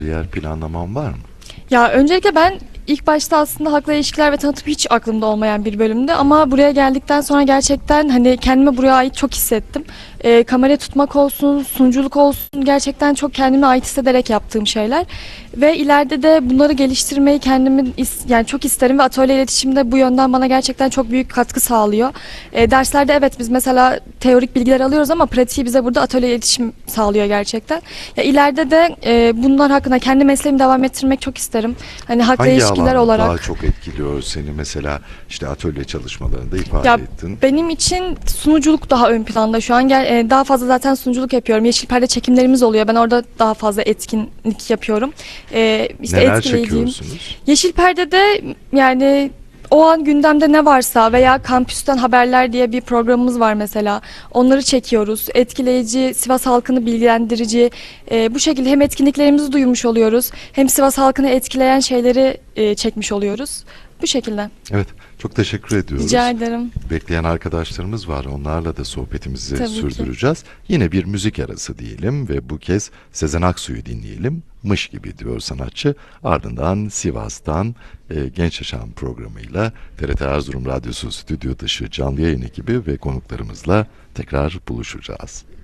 Diğer planlaman var mı? Ya öncelikle ben ilk başta aslında halkla ilişkiler ve tanıtım hiç aklımda olmayan bir bölümdü ama buraya geldikten sonra gerçekten hani kendimi buraya ait çok hissettim. Kamera tutmak olsun, sunuculuk olsun gerçekten çok kendime ait hissederek yaptığım şeyler ve ileride de bunları geliştirmeyi yani çok isterim ve atölye iletişimde bu yönden bana gerçekten çok büyük katkı sağlıyor. Derslerde evet biz mesela teorik bilgiler alıyoruz ama pratiği bize burada atölye iletişim sağlıyor gerçekten. Ya ileride de bunlar hakkında kendi mesleğimi devam ettirmek çok isterim. Hani halkla Hangi ilişkiler alan daha olarak. çok etkiliyor seni, mesela işte atölye çalışmalarında ifade Ya ettin. benim için sunuculuk daha ön planda şu an. Daha fazla zaten sunuculuk yapıyorum. Yeşil Perde çekimlerimiz oluyor. Ben orada daha fazla etkinlik yapıyorum. İşte Neler etkileyiciyim. çekiyorsunuz? Yeşil Perde'de yani o an gündemde ne varsa veya kampüsten haberler diye bir programımız var mesela. Onları çekiyoruz. Etkileyici, Sivas halkını bilgilendirici. Bu şekilde hem etkinliklerimizi duyurmuş oluyoruz, hem Sivas halkını etkileyen şeyleri çekmiş oluyoruz. Bu şekilde. Evet, çok teşekkür ediyoruz. Rica ederim. Bekleyen arkadaşlarımız var. Onlarla da sohbetimizi Tabii ki. sürdüreceğiz. Yine bir müzik arası diyelim ve bu kez Sezen Aksu'yu dinleyelim. Mış gibi diyor sanatçı. Ardından Sivas'tan Genç Yaşam programıyla TRT Erzurum Radyosu stüdyo dışı canlı yayın ekibi ve konuklarımızla tekrar buluşacağız.